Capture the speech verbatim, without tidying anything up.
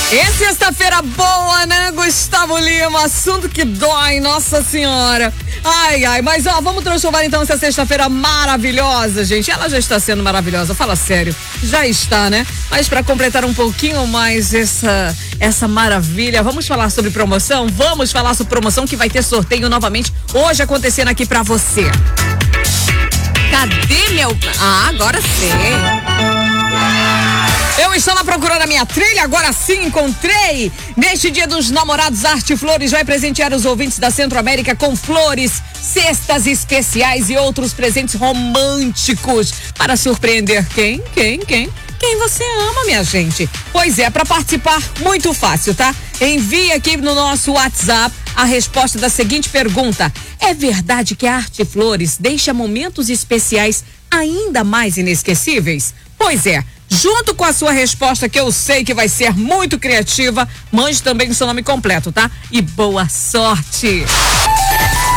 É sexta-feira boa, né, Gustavo Lima? Assunto que dói, nossa senhora. Ai, ai, mas ó, vamos transformar então essa sexta-feira maravilhosa, gente. Ela já está sendo maravilhosa, fala sério. Já está, né? Mas para completar um pouquinho mais essa, essa maravilha, vamos falar sobre promoção? Vamos falar sobre promoção que vai ter sorteio novamente hoje acontecendo aqui pra você. Cadê meu... Ah, agora sim. Eu estava procurando a minha trilha, agora sim encontrei. Neste Dia dos Namorados, Arte Flores vai presentear os ouvintes da Centro-América com flores, cestas especiais e outros presentes românticos para surpreender quem? Quem? Quem? Quem você ama, minha gente. Pois é, para participar, muito fácil, tá? Envie aqui no nosso WhatsApp a resposta da seguinte pergunta: é verdade que a Arte Flores deixa momentos especiais ainda mais inesquecíveis? Pois é. Junto com a sua resposta, que eu sei que vai ser muito criativa, mande também o seu nome completo, tá? E boa sorte!